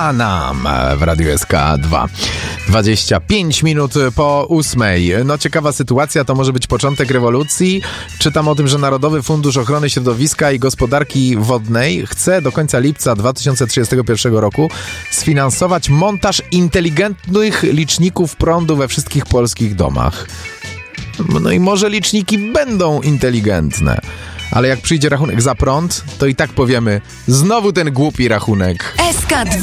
Panam w Radiu SK2. 25 minut po 8. No ciekawa sytuacja, to może być początek rewolucji. Czytam o tym, że Narodowy Fundusz Ochrony Środowiska i Gospodarki Wodnej chce do końca lipca 2031 roku sfinansować montaż inteligentnych liczników prądu we wszystkich polskich domach. No i może liczniki będą inteligentne, ale jak przyjdzie rachunek za prąd, to i tak powiemy, znowu ten głupi rachunek. SK2